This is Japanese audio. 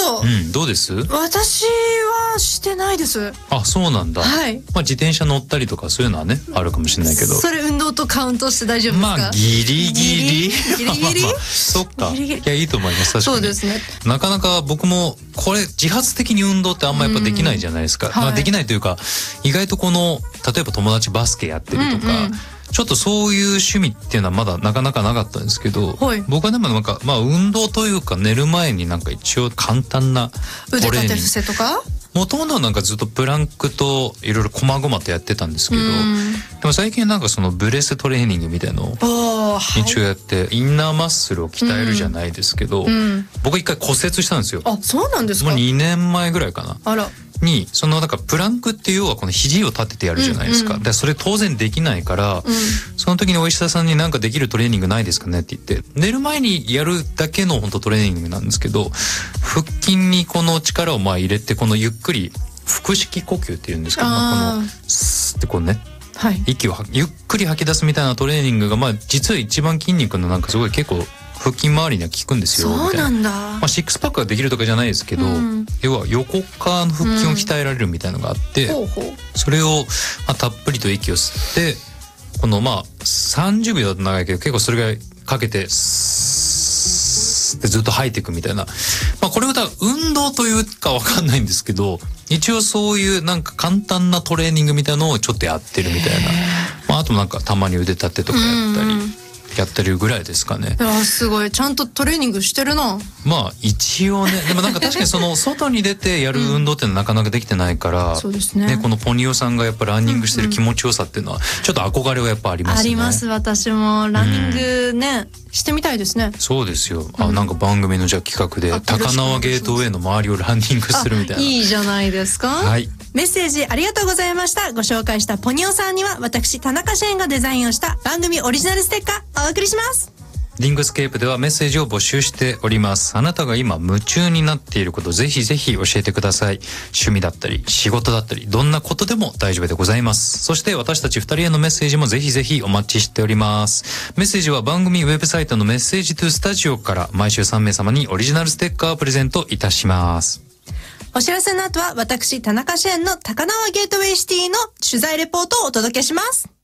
ど。 どうです？ 私はしてないです。 あ、そうなんだ。 はい。 自転車乗ったりとかそういうのはね、あるかもしれないけど。 それ運動とカウントして大丈夫ですか？ ギリギリ。 ギリそっか。いや、いいと思います。確かに。 そうですね。 なかなか僕もこれ自発的に運動ってあんまやっぱできないじゃないですか。できないというか、意外と例えば友達バスケやってるとか、ちょっとそういう趣味っていうのはまだなかなかなかったんですけど、僕はでも運動というか寝る前に一応簡単なトレーニング。 腕立て伏せとか？ もともとずっとプランクといろいろ細々とやってたんですけど、でも最近そのブレストレーニングみたいのを一応やって、インナーマッスルを鍛えるじゃないですけど、僕一回骨折したんですよ。 あ、そうなんですか？ もう2年前ぐらいかな。 あら。 にプランクって要はこの肘を立ててやるじゃないですか。でそれ当然できないから、その時にお医者さんにできるトレーニングないですかねって言って、寝る前にやるだけの本当トレーニングなんですけど、腹筋にこの力を入れて、このゆっくり腹式呼吸っていうんですけど、このスってね、息をゆっくり吐き出すみたいなトレーニングが実は一番筋肉のすごい結構腹筋周りには効くんですよ。 そうなんだ。 シックスパックができるとかじゃないですけど、要は横側の腹筋を鍛えられるみたいなのがあって、それをたっぷりと息を吸って、この30秒だと長いけど結構それぐらいかけてスーってずっと吐いていくみたいな、これは運動というかわかんないんですけど、一応そういう簡単なトレーニングみたいなのをちょっとやってるみたいな、あとたまに腕立てとかやってるぐらいですかね。 すごい、ちゃんとトレーニングしてるな。 一応ね。でも確かに外に出てやる運動っていうのはなかなかできてないから、 そうですね。 このポニオさんがやっぱランニングしてる気持ちよさっていうのはちょっと憧れはやっぱありますね。 あります。私もランニングね、してみたいですね。 そうですよ。番組の企画で高輪ゲートウェイの周りをランニングするみたいな。 いいじゃないですか。 はい。 メッセージありがとうございました。ご紹介したポニオさんには私田中シェーンがデザインをした番組オリジナルステッカーお送りします。 リングスケープではメッセージを募集しております。あなたが今夢中になっていること、ぜひぜひ教えてください。趣味だったり仕事だったりどんなことでも大丈夫でございます。そして私たち2人へのメッセージもぜひぜひお待ちしております。メッセージは番組ウェブサイトのメッセージトゥスタジオから毎週3名様にオリジナルステッカーをプレゼントいたします。 お知らせの後は私田中シェーンの高輪ゲートウェイシティの取材レポートをお届けします。